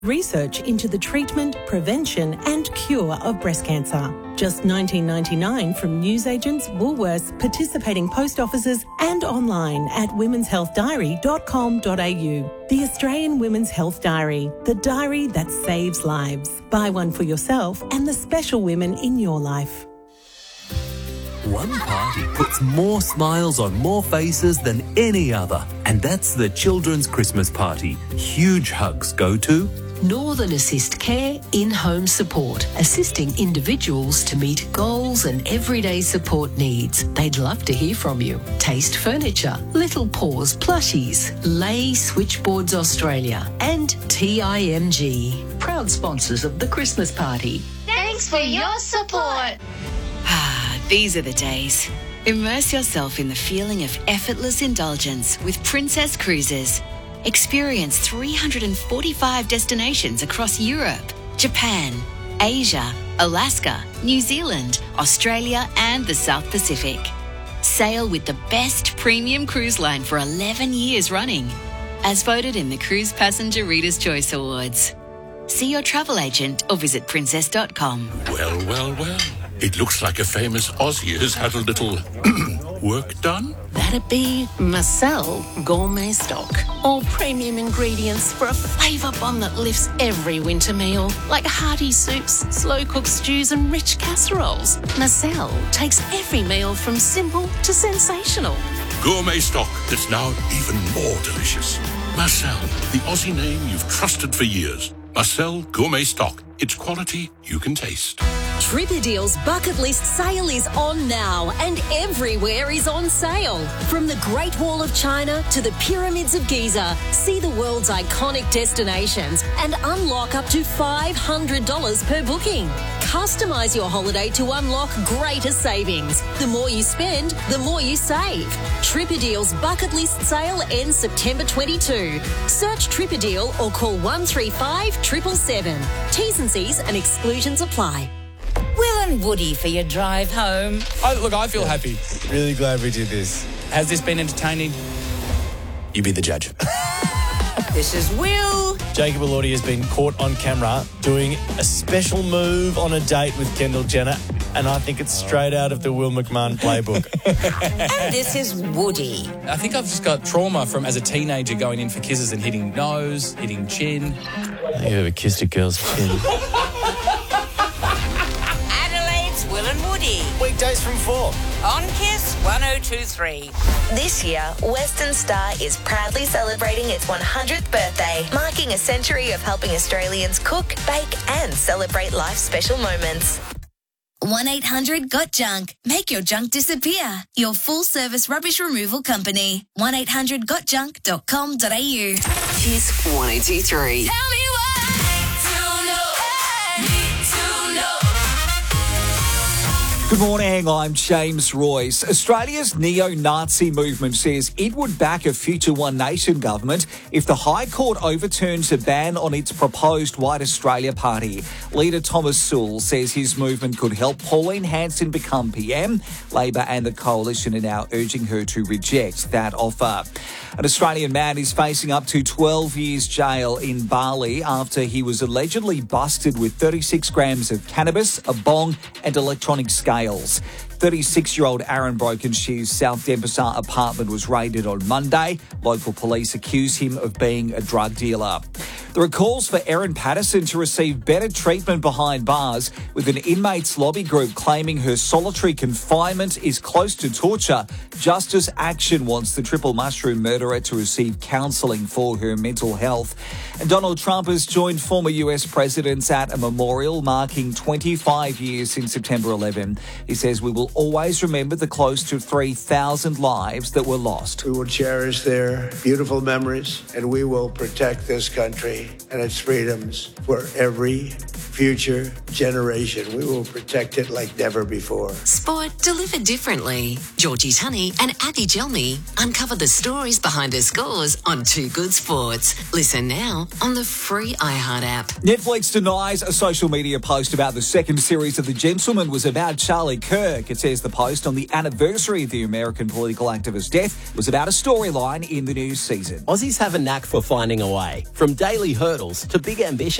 Research into the treatment, prevention and cure of breast cancer. Just $19.99 from newsagents, Woolworths, participating post offices and online at womenshealthdiary.com.au. The Australian Women's Health Diary, the diary that saves lives. Buy one for yourself and the special women in your life. One party puts more smiles on more faces than any other, and that's the Children's Christmas Party. Huge hugs go to Northern Assist Care in-home support, assisting individuals to meet goals and everyday support needs. They'd love to hear from you. Taste Furniture, Little Paws Plushies, Lay Switchboards Australia and TIMG. Proud sponsors of the Christmas Party. Thanks for your support. These are the days. Immerse yourself in the feeling of effortless indulgence with Princess Cruises. Experience 345 destinations across Europe, Japan, Asia, Alaska, New Zealand, Australia and the South Pacific. Sail with the best premium cruise line for 11 years running, as voted in the Cruise Passenger Reader's Choice Awards. See your travel agent or visit princess.com. Well, well, well. It looks like a famous Aussie has had a little work done. That'd be Marcel Gourmet Stock. All premium ingredients for a flavour bomb that lifts every winter meal, like hearty soups, slow-cooked stews and rich casseroles. Marcel takes every meal from simple to sensational. Gourmet stock that's now even more delicious. Marcel, the Aussie name you've trusted for years. Marcel Gourmet Stock. It's quality you can taste. Tripadeal's bucket list sale is on now and everywhere is on sale. From the Great Wall of China to the Pyramids of Giza, see the world's iconic destinations and unlock up to $500 per booking. Customise your holiday to unlock greater savings. The more you spend, the more you save. Tripadeal's bucket list sale ends September 22. Search Tripadeal or call 135 777. T's and C's and exclusions apply. Will and Woody for your drive home. I feel happy. Really glad we did this. Has this been entertaining? You be the judge. This is Will. Jacob Elordi has been caught on camera doing a special move on a date with Kendall Jenner, and I think it's straight out of the Will McMahon playbook. And this is Woody. I think I've just got trauma from as a teenager going in for kisses and hitting nose, hitting chin. I think you've ever kissed a girl's chin. Adelaide's Will and Woody. Weekdays from 4. On Kiss 1023. This year, Western Star is proudly celebrating its 100th birthday, marking a century of helping Australians cook, bake and celebrate life's special moments. 1-800-GOT-JUNK. Make your junk disappear. Your full-service rubbish removal company. 1-800-GOTJUNK.com.au. Kiss 1023. Tell me why. Good morning, I'm James Royce. Australia's neo-Nazi movement says it would back a future One Nation government if the High Court overturns a ban on its proposed White Australia Party. Leader Thomas Sewell says his movement could help Pauline Hanson become PM. Labor and the Coalition are now urging her to reject that offer. An Australian man is facing up to 12 years jail in Bali after he was allegedly busted with 36 grams of cannabis, a bong and electronic scales. 36-year-old Aaron Brokenshew's South Denpasar apartment was raided on Monday. Local police accuse him of being a drug dealer. There are calls for Erin Patterson to receive better treatment behind bars, with an inmates lobby group claiming her solitary confinement is close to torture. Justice Action wants the triple mushroom murderer to receive counselling for her mental health. And Donald Trump has joined former US presidents at a memorial marking 25 years since September 11. He says we will always remember the close to 3,000 lives that were lost. We will cherish their beautiful memories, and we will protect this country and its freedoms for every future generation. We will protect it like never before. Sport delivered differently. Georgie Tunney and Abby Gelmy uncover the stories behind the scores on Too Good Sports. Listen now on the free iHeart app. Netflix denies a social media post about the second series of The Gentleman was about Charlie Kirk. It's says the post on the anniversary of the American political activist's death was about a storyline in the new season. Aussies have a knack for finding a way. From daily hurdles to big ambitions.